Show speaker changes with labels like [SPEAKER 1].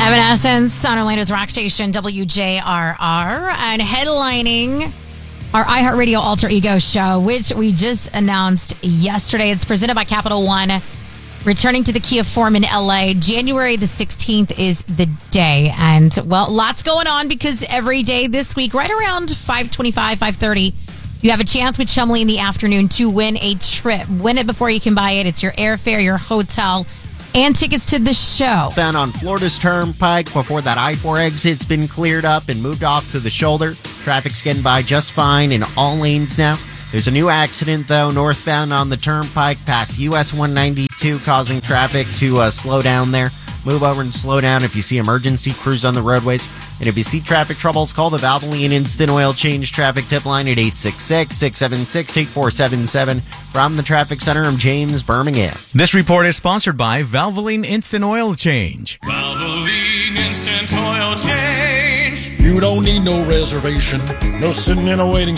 [SPEAKER 1] Evanescence on Orlando's rock station, WJRR, and headlining our iHeartRadio Alter Ego show, which we just announced yesterday. It's presented by Capital One, returning to the Kia Forum in LA. January the 16th is the day. And, well, lots going on because every day this week, right around 5:25, 5:30, you have a chance with Chumley in the afternoon to win a trip. Win it before you can buy it. It's your airfare, your hotel, and tickets to the show.
[SPEAKER 2] Found on Florida's Turnpike before that I-4 exit's been cleared up and moved off to the shoulder. Traffic's getting by just fine in all lanes now. There's a new accident, though, northbound on the Turnpike past US 192, causing traffic to slow down there. Move over and slow down if you see emergency crews on the roadways. And if you see traffic troubles, call the Valvoline Instant Oil Change traffic tip line at 866-676-8477. From the Traffic Center, I'm James Birmingham.
[SPEAKER 3] This report is sponsored by Valvoline Instant Oil Change.
[SPEAKER 4] Valvoline Instant Oil Change.
[SPEAKER 5] You don't need no reservation, no sitting in a waiting